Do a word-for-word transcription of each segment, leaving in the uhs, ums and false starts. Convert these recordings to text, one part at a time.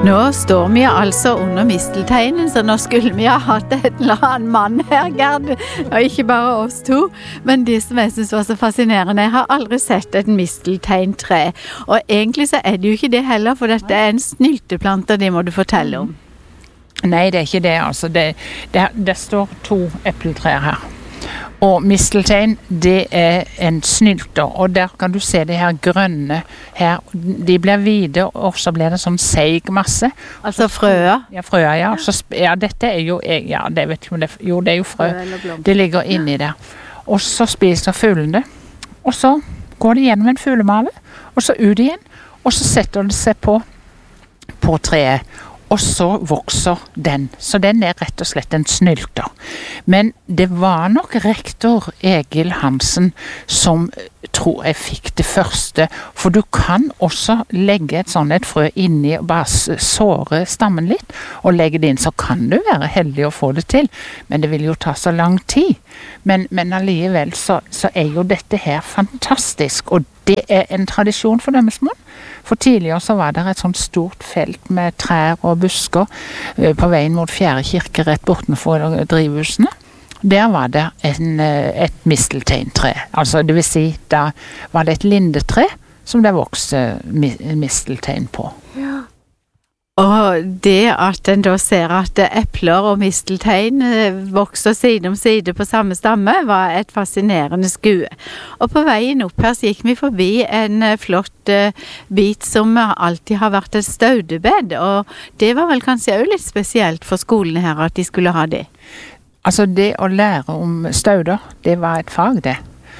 Nå står vi altså under mistelteinen, så nå skulle vi ha hatt en eller annen mann her, Gerd, og ikke bare oss to. Men det som jeg synes var så fascinerende, jeg har aldri sett et mistelteintre. Og egentlig så er det jo ikke det heller, for dette er en snylteplante, det må du fortelle om. Nei, det er ikke det, altså. Det, det, det står to epletrær her. Og misteltein, det er en snylter, og der kan du se det her grønne her. De blir hvide, og så blir det sånn seig masse. Altså frøa? Ja, frøa, ja. Så, ja, dette er jo, ja, det vet ikke om det, jo, det er jo frø. Det ligger inni der. Og så spiser fuglene, og så går det gjennom en fuglemale, og så ut igjen, og så setter det seg på, på treet. Og så vokser den, så den er rett og slett en snylter. Men det var nok rektor Egil Hansen som tror jeg fikk det første, for du kan også legge et sånn et frø inni og bare såre stammen litt, og legge det inn, så kan du være heldig å få det til, men det vil jo ta så lang tid. Men, men alligevel så, så er jo dette her fantastisk, og det er en tradisjon for Dømmesmoen. For tidligere så var det et sånt stort felt med trær og busker på veien mot Fjerde kirke rett bortenfor drivhusene. Der var det en, et mistelteintre. Altså det vil si, da var det et lindetre som det vokste misteltein på. Ja. Og det at en da ser at epler og misteltein vokser side om side på samme stamme, var et fascinerende skue. Og på veien opp her så gikk vi forbi en flott bit som alltid har vært et staudebed, og det var vel kanskje også litt spesielt for skolene her at de skulle ha det. Altså det å lære om stauder, det var et fag det.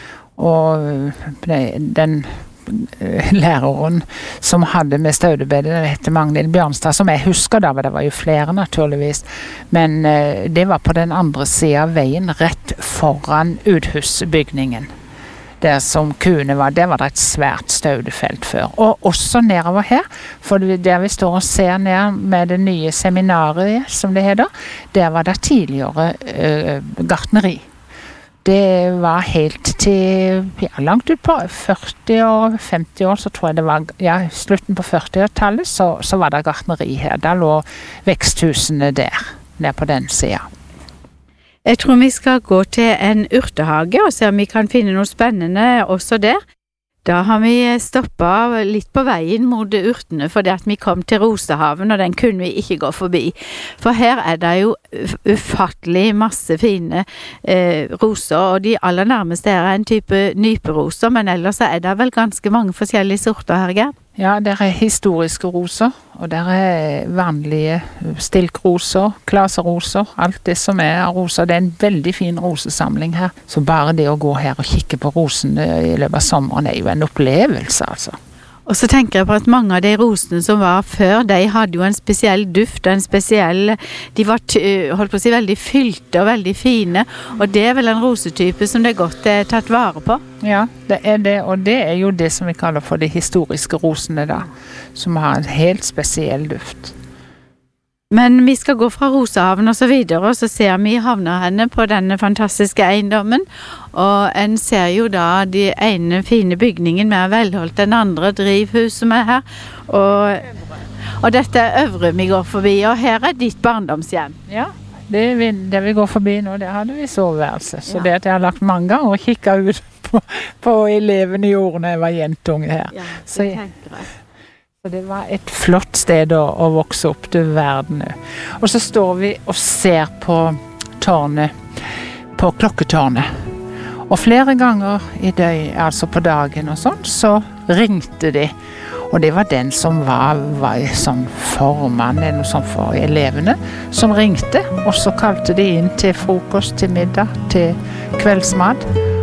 Og den læreren som hadde med staudebedet, det heter Magnhild Bjørnstad, som jeg husker da, det var jo flere naturligvis, men uh, det var på den andre siden av veien, rett foran uthusbygningen. Der som kuene var, der var det et svært staudefelt før. Og også nedover her, for der vi står og ser ned med det nye seminaret, som det heter, der var det tidligere uh, gartneri. Det var helt til ja, langt ut på førti og femti år, så tror jeg det var, ja, slutten på førti-tallet, så, så var det gartneri her. Da lå veksthusene der, ned på den siden. Jeg tror vi skal gå til en urtehage og se om vi kan finne noe spennende også der. Da har vi stoppet litt på veien mot urtene, fordi at vi kom til Rosehaven, og den kunne vi ikke gå forbi. For her er det jo ufattelig masse fine eh, roser, og de aller nærmeste her er en type nyperoser, men ellers er det vel ganske mange forskjellige sorter her, Gerd? Ja, der er historiske roser, og der er vanlige stilkroser, klaseroser, alt det som er av roser. Det er en veldig fin rosesamling her. Så bare det å gå her og kikke på rosene i løpet av sommeren er jo en opplevelse, altså. Og så tenker jeg på at mange av de rosene som var før, de hadde jo en spesiell duft, en spesiell, de var holdt på å si veldig fylte og veldig fine, og det er vel en rosetype som det er godt er tatt vare på? Ja, det er det, og det er jo det som vi kaller for de historiske rosene da, som har en helt spesiell duft. Men vi skal gå fra Rosehaven og så videre, og så ser vi havner henne på denne fantastiske eiendommen, og en ser jo da de ene fine bygningen mer velholdt, den andre drivhus som er her, og, og dette er Øvrum vi går forbi, og her er ditt barndomshjem. Ja, det vi, det vi går forbi nå, det hadde vi soveværelse, så ja. Det at jeg har lagt mange ganger og kikket ut på, på elevene i jorden når jeg var jentunge her. Ja, det så, tenker jeg. Det var et flott sted å, å vokse opp til verden. Og så står vi og ser på tårnet, på klokketårnet. Og flere ganger i døgn, altså på dagen og sånn, så ringte de. Og det var den som var, var sånn formann eller noe sånt for elevene, som ringte. Og så kalte de inn til frokost, til middag, til kveldsmat.